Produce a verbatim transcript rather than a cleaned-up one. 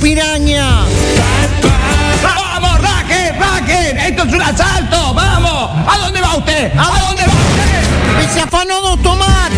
piraña. ¡Vamos, Raquel, Raquel! ¡Esto es un asalto! ¡Vamos! ¿A dónde va usted? ¿A dónde va usted? ¡Que se afanó dos tomates!